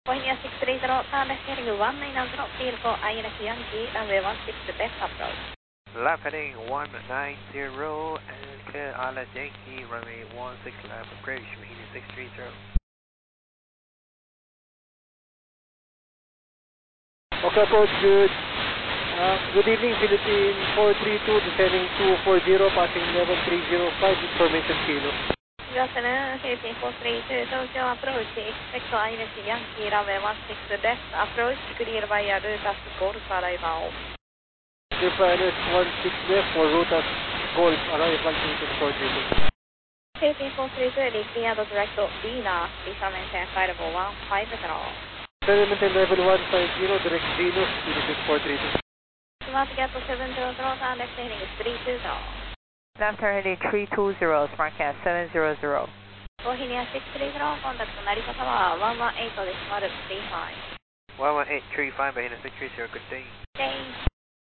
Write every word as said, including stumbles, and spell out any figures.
Bohemia six three zero, turn left heading one nine zero, clear for I N F Yankee, runway one six, left approach. Left heading one nine zero, and clear I N F Yankee, runway one six, left approach, Bohemia six three zero. Okay, approach, good. Uh, good evening, Philippine four three two, descending two four zero, passing eleven three zero five, information kilo. Good afternoon, Philippine four three two, Tokyo approach, expect I N F Yankee, runway one six, left approach, clear via route as Golf arrival. Clear pilot one six left for route as Golf, arrival Newton four three two. Philippine four three two, cleared direct Venus, please maintain flight level one five zero. Clear maintain level one five zero, direct Venus, Philippine four three two. Smart Gap seven zero zero, turn left heading three two zero. Left turn heading three two zero, Smart Cat seven zero zero. Bohemia six three zero, contact Narita Tower one one eight decimal three five. one one eight three five, Bohemia six three zero, good day. Day.